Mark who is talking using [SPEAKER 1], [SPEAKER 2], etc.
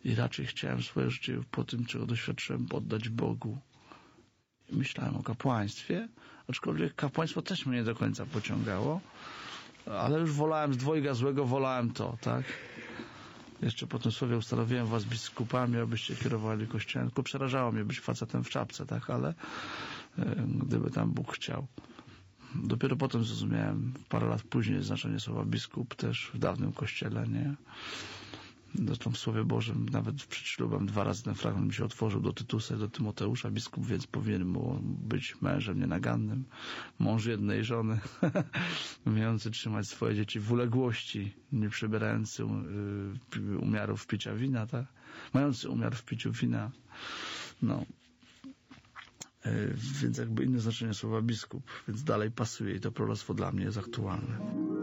[SPEAKER 1] i raczej chciałem swoje życie po tym, czego doświadczyłem, oddać Bogu. I myślałem o kapłaństwie, aczkolwiek kapłaństwo też mnie nie do końca pociągało, ale już wolałem z dwojga złego, wolałem to, tak? Jeszcze po tym słowie ustanowiłem was biskupami, abyście kierowali kościołem. Tylko przerażało mnie być facetem w czapce, tak? Ale gdyby tam Bóg chciał. Dopiero potem zrozumiałem, parę lat później, znaczenie słowa biskup też w dawnym kościele, nie? Zresztą w Słowie Bożym, nawet przed ślubem 2 razy ten fragment mi się otworzył do Tytusa i do Tymoteusza. Biskup więc powinien mu być mężem nienagannym, mąż jednej żony, umiejący trzymać swoje dzieci w uległości, nie przybierający umiarów picia wina, tak? Mający umiar w piciu wina. No. Więc jakby inne znaczenie słowa biskup, więc dalej pasuje i to proroctwo dla mnie jest aktualne.